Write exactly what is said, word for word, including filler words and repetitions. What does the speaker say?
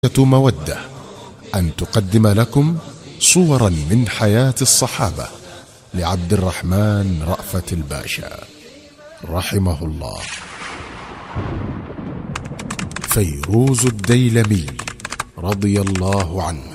مودة أن تقدم لكم صورا من حياة الصحابة لعبد الرحمن رأفت الباشا رحمه الله. فيروز الديلمي رضي الله عنه.